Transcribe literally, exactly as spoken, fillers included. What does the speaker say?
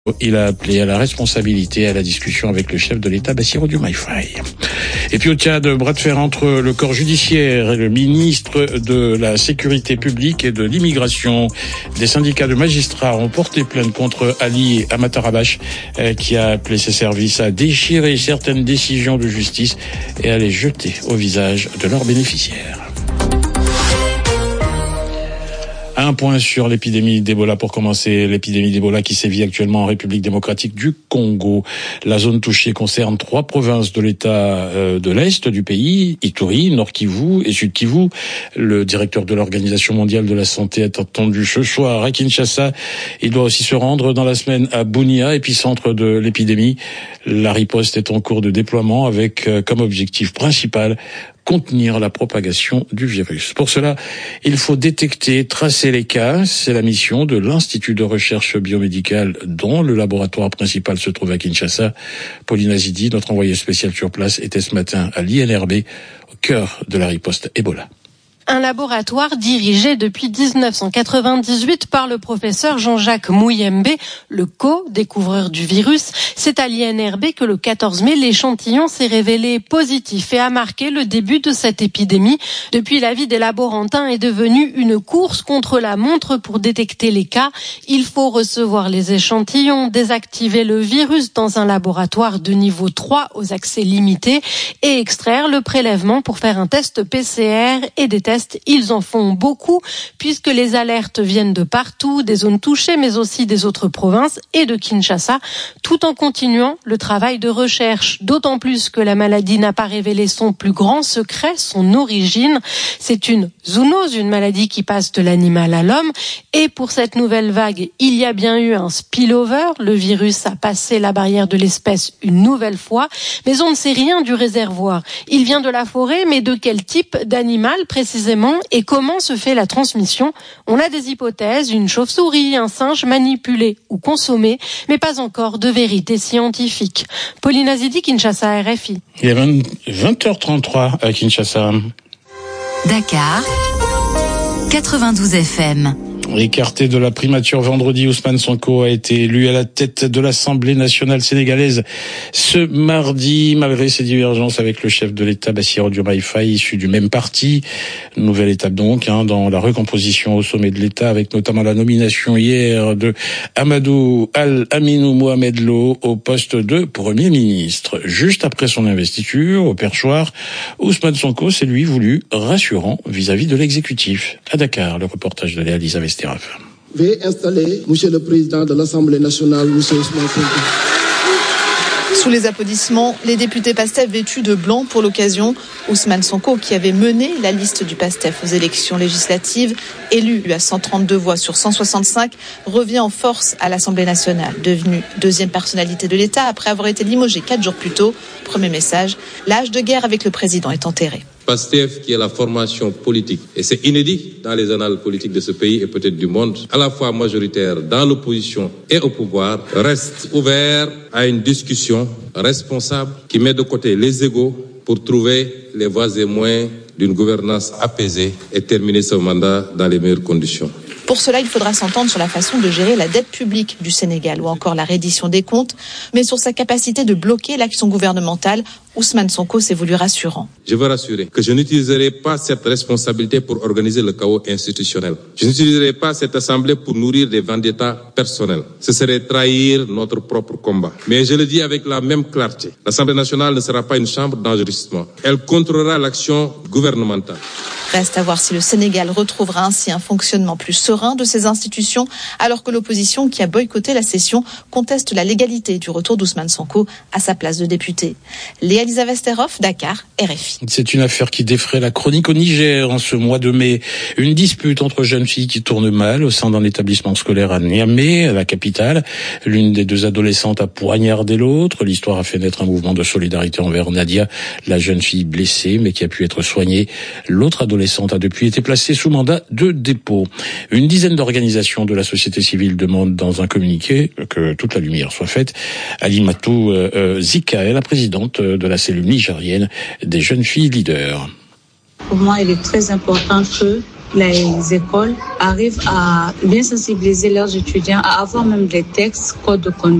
Il a appelé à la responsabilité et à la discussion avec le chef de l'État, Bassirou Diomaye Faye. Et puis au Tchad, bras de fer entre le corps judiciaire et le ministre de la Sécurité publique et de l'immigration. Des syndicats de magistrats ont porté plainte contre Ali Amatarabash, qui a appelé ses services à déchirer certaines décisions de justice et à les jeter au visage de leurs bénéficiaires. Un point sur l'épidémie d'Ebola pour commencer. L'épidémie d'Ebola qui sévit actuellement en République démocratique du Congo. La zone touchée concerne trois provinces de l'État euh, de l'Est du pays, Ituri, Nord Kivu et Sud Kivu. Le directeur de l'Organisation mondiale de la santé est attendu ce soir à Kinshasa. Il doit aussi se rendre dans la semaine à Bunia, épicentre de l'épidémie. La riposte est en cours de déploiement avec euh, comme objectif principal contenir la propagation du virus. Pour cela, il faut détecter, tracer les cas. C'est la mission de l'Institut de recherche biomédicale dont le laboratoire principal se trouve à Kinshasa. Pauline Azidi, notre envoyée spéciale sur place, était ce matin à l'I N R B, au cœur de la riposte Ebola. Un laboratoire dirigé depuis dix-neuf cent quatre-vingt-dix-huit par le professeur Jean-Jacques Mouyembe, le co-découvreur du virus. C'est à l'I N R B que le quatorze mai, l'échantillon s'est révélé positif et a marqué le début de cette épidémie. Depuis, la vie des laborantins est devenue une course contre la montre pour détecter les cas. Il faut recevoir les échantillons, désactiver le virus dans un laboratoire de niveau trois aux accès limités et extraire le prélèvement pour faire un test P C R et des tests. Ils en font beaucoup puisque les alertes viennent de partout, des zones touchées mais aussi des autres provinces et de Kinshasa, tout en continuant le travail de recherche. D'autant plus que la maladie n'a pas révélé son plus grand secret, son origine. C'est une zoonose, une maladie qui passe de l'animal à l'homme. Et pour cette nouvelle vague, il y a bien eu un spillover. Le virus a passé la barrière de l'espèce une nouvelle fois, mais on ne sait rien du réservoir. Il vient de la forêt, mais de quel type d'animal précisément et comment se fait la transmission? On a des hypothèses, une chauve-souris, un singe manipulé ou consommé, mais pas encore de vérité scientifique. Pauline Azidi, Kinshasa, R F I. Il est vingt heures trente-trois à Kinshasa. Dakar, quatre-vingt-douze F M. Écarté de la primature vendredi, Ousmane Sonko a été élu à la tête de l'Assemblée nationale sénégalaise ce mardi, malgré ses divergences avec le chef de l'État, Bassirou Diomaye Faye, issu du même parti. Nouvelle étape donc hein, dans la recomposition au sommet de l'État, avec notamment la nomination hier de Amadou Al-Aminou Mohamed Lo au poste de Premier ministre. Juste après son investiture au perchoir, Ousmane Sonko s'est lui voulu rassurant vis-à-vis de l'exécutif. À Dakar, le reportage de Léa Elisabeth. Veuillez installer, Monsieur le Président de l'Assemblée nationale, Monsieur Ousmane Sonko. Sous les applaudissements, les députés PASTEF vêtus de blanc pour l'occasion. Ousmane Sonko, qui avait mené la liste du PASTEF aux élections législatives, élu à cent trente-deux voix sur cent soixante-cinq, revient en force à l'Assemblée nationale. Devenu deuxième personnalité de l'État après avoir été limogé quatre jours plus tôt. Premier message, l'âge de guerre avec le président est enterré. PASTEF, qui est la formation politique, et c'est inédit dans les annales politiques de ce pays et peut-être du monde, à la fois majoritaire dans l'opposition et au pouvoir, reste ouvert à une discussion responsable qui met de côté les égos pour trouver les voies et moyens d'une gouvernance apaisée et terminer ce mandat dans les meilleures conditions. Pour cela, il faudra s'entendre sur la façon de gérer la dette publique du Sénégal ou encore la reddition des comptes, mais sur sa capacité de bloquer l'action gouvernementale, Ousmane Sonko s'est voulu rassurant. Je veux rassurer que je n'utiliserai pas cette responsabilité pour organiser le chaos institutionnel. Je n'utiliserai pas cette assemblée pour nourrir des vendettas personnels. Ce serait trahir notre propre combat. Mais je le dis avec la même clarté. L'Assemblée nationale ne sera pas une chambre d'enregistrement. Elle contrôlera l'action gouvernementale. Reste à voir si le Sénégal retrouvera ainsi un fonctionnement plus serein de ses institutions, alors que l'opposition, qui a boycotté la session, conteste la légalité du retour d'Ousmane Sonko à sa place de député. Léa Elisabeth Steroff, Dakar, R F I. C'est une affaire qui défraie la chronique au Niger en ce mois de mai. Une dispute entre jeunes filles qui tourne mal au sein d'un établissement scolaire à Niamey, la capitale. L'une des deux adolescentes a poignardé l'autre. L'histoire a fait naître un mouvement de solidarité envers Nadia, la jeune fille blessée mais qui a pu être soignée. L'autre adolescente a depuis été placée sous mandat de dépôt. Une dizaine d'organisations de la société civile demandent dans un communiqué que toute la lumière soit faite. Alimatou euh, Zika est la présidente de la cellule nigérienne des jeunes filles leaders. Pour moi, il est très important que les écoles arrivent à bien sensibiliser leurs étudiants, à avoir même des textes, codes de conduite